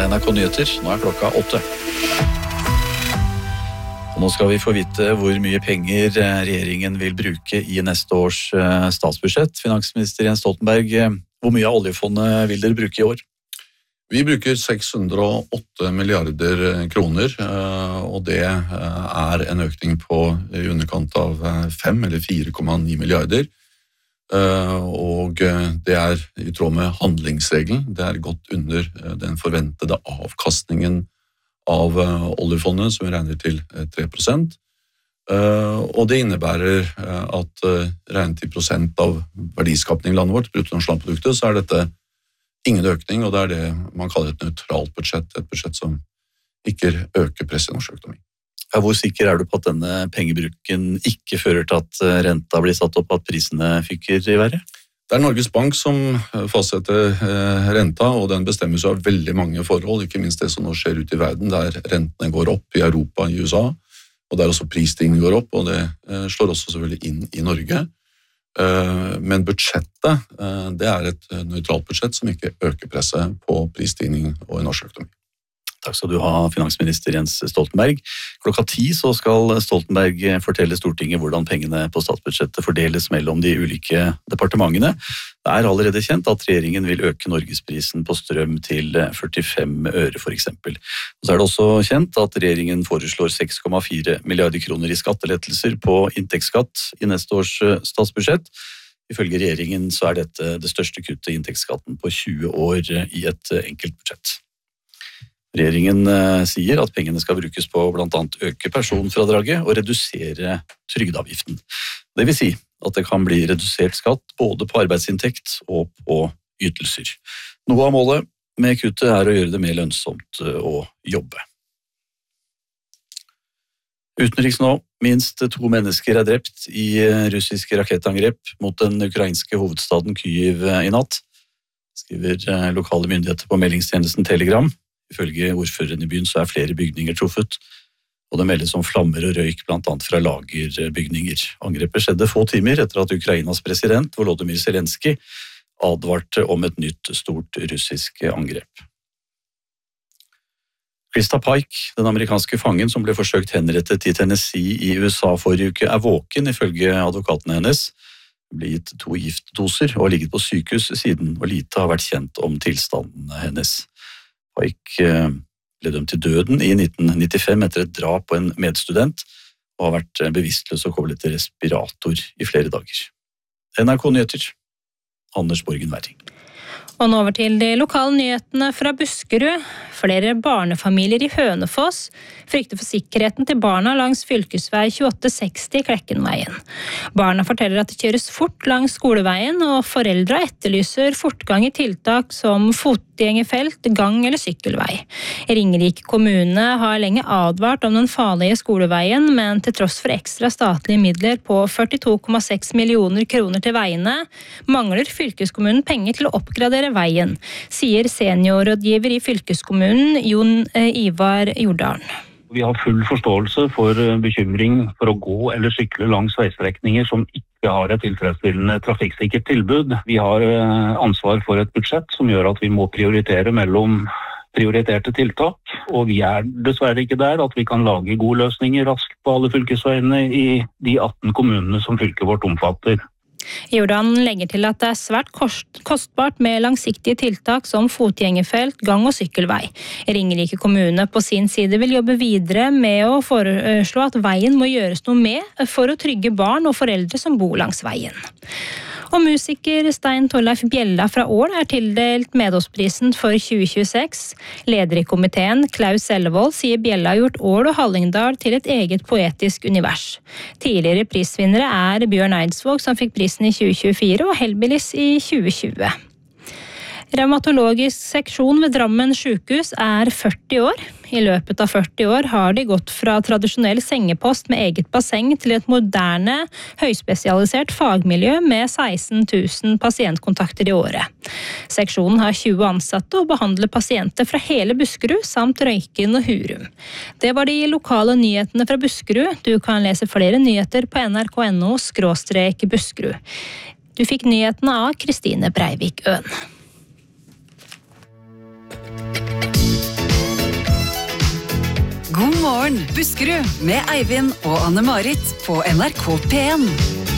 Dette NRK Nyheter, nå klokka 8. Og nå skal vi få vite hvor mye penger regjeringen vil bruke i neste års statsbudsjett. Finansminister Jens Stoltenberg, hvor mye av oljefondet vil dere bruke i år? Vi bruker 608 milliarder kroner, og det en økning på i underkant av 5 eller 4,9 milliarder. Og det i tråd med handlingsregelen. Det gått under den forventede avkastningen av oljefondet, som vi regner til 3%. Og det innebærer at regnet til prosent av verdiskapning i landet vårt, bruttonasjonalproduktet, så dette ingen økning, og det det man kaller et nøytralt budsjett, et budsjett som ikke øker presset i norsk økonomi. Hvor sikker du på at denne pengebruken ikke fører til at renta blir satt opp, at prisene fyker i været? Det Norges Bank som fastsetter renta, og den bestemmes av veldig mange forhold, ikke minst det som nå skjer ute i verden, der rentene går opp i Europa, i USA, og der også prisstigningen går opp, og det slår også selvfølgelig inn i Norge. Men budsjettet, det et nøytralt budsjett som ikke øker presset på prisstigning og i norsk økonomi. Takk skal du ha, finansminister Jens Stoltenberg. Klokka 10 så skal Stoltenberg fortelle Stortinget hvordan pengene på statsbudsjettet fordeles mellom de ulike departementene. Det allerede kjent at regjeringen vil øke norgesprisen på strøm til 45 øre for eksempel. Og så det også kjent at regjeringen foreslår 6,4 milliarder kroner i skattelettelser på inntektsskatt i neste års statsbudsjett. Ifølge regjeringen så dette det største kuttet i inntektsskatten på 20 år i et enkelt budsjett. Regjeringen sier at pengene skal brukes på blant annet øke personfradraget og redusere trygdeavgiften. Det vil si at det kan bli redusert skatt både på arbeidsinntekt og på ytelser. Noe av målet med kuttet å gjøre det mer lønnsomt å jobbe. Utenriks nå, minst 2 mennesker drept i russiske rakettangrep mot den ukrainske hovedstaden Kyiv i natt, skriver lokale myndigheter på meldingstjenesten Telegram. Ifølge ordføreren i byen så flere bygninger truffet, og det meldes om flammer og røyk blant annet fra lagerbygninger. Angrepet skjedde få timer etter at Ukrainas president Volodymyr Zelenskyj advarte om et nytt stort russisk angrep. Krista Pike, den amerikanske fangen som ble forsøkt henrettet i Tennessee i USA forrige uke, våken ifølge advokatene hennes. Hun ble gitt 2 giftdoser og har ligget på sykehus siden, og lite har vært kjent om tilstanden hennes. Pike ble dømt til døden i 1995 etter et drap på en medstudent og har vært bevisstløs og koblet til respirator i flere dager. NRK Nyheter, Anders Borgen Werring. Og nå over til de lokale nyhetene fra Buskerud. Flere barnefamilier i Hønefoss frykter for sikkerheten til barna langs fylkesvei 2860 Klekkenveien. Barna forteller at det kjøres fort langs skoleveien, og foreldre etterlyser fortgang i tiltak som fotgjengerfelt, gang- eller sykkelvei. Ringerike kommune har lenge advart om den farlige skoleveien, men til tross for ekstra statlige midler på 42,6 millioner kroner til veiene, mangler fylkeskommunen penger til å oppgradere veien, sier seniorrådgiver i fylkeskommunen Jon Ivar Jordalen. Vi har full forståelse for bekymring for å gå eller sykle langs veistrekninger som ikke har et tilfredsstillende trafikksikkert tilbud. Vi har ansvar for et budsjett som gjør at vi må prioritere mellom prioriterte tiltak, og vi dessverre ikke der at vi kan lage gode løsninger raskt på alle fylkesveiene i de 18 kommunene som fylket vårt omfatter. Jordan legger til at det svært kostbart med langsiktige tiltak som fotgjengerfelt, gang- og sykkelvei. Ringerike kommune på sin side vil jobbe videre med å foreslå at veien må gjøres noe med for å trygge barn og foreldre som bor langs veien. Og musiker Stein Torleif Bjella fra Ål tildelt Medåsprisen for 2026. Leder i komiteen, Klaus Sellevold, sier Bjella har gjort Ål og Hallingdal til et eget poetisk univers. Tidligere prisvinnere Bjørn Eidsvåg, som fikk prisen i 2024, og Hellbillies i 2020. Revmatologisk seksjon ved Drammen sykehus 40 år. I løpet av 40 år har de gått fra tradisjonell sengepost med eget basseng til et moderne, høyspesialisert fagmiljø med 16 000 pasientkontakter i året. Seksjonen har 20 ansatte og behandler pasienter fra hele Buskerud samt Røyken og Hurum. Det var de lokale nyhetene fra Buskerud. Du kan lese flere nyheter på nrk.no/Buskerud. Du fikk nyhetene av Kristine Breivik Øen. God morgen, Buskerud, med Eivind og Anne-Marit på NRK P1.